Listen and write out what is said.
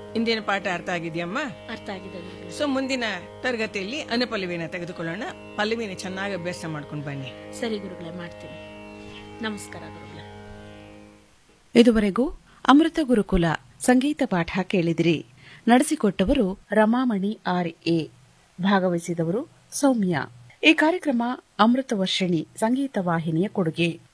ಇಂದಿನ ಪಾಠ ಅರ್ಥ ಆಗಿದೆಯಮ್ಮ? ಅರ್ಥ ಆಗಿದೆ ಗುರುಗಳೇ. ಸೊ ಮುಂದಿನ ತರಗತಿಯಲ್ಲಿ ಅನುಪಲ್ಲವಿನ ತೆಗೆದುಕೊಳ್ಳೋಣ. ಪಲ್ಲವಿನ ಚೆನ್ನಾಗಿ ಅಭ್ಯಾಸ ಮಾಡ್ಕೊಂಡು ಬನ್ನಿ. ಸರಿ ಗುರುಗಳೇ, ಮಾಡ್ತೀನಿ. ನಮಸ್ಕಾರ ಗುರುಗಳೇ. ಇದುವರೆಗೂ ಅಮೃತ ಗುರುಕುಲ ಸಂಗೀತ ಪಾಠ ಕೇಳಿದಿರಿ. ನಡೆಸಿಕೊಟ್ಟವರು ರಮಾಮಣಿ ಆರ್.ಎ. ಭಾಗವಹಿಸಿದವರು ಸೌಮ್ಯ. ಈ ಕಾರ್ಯಕ್ರಮ ಅಮೃತ ವರ್ಷಿಣಿ ಸಂಗೀತ ವಾಹಿನಿಯ ಕೊಡುಗೆ.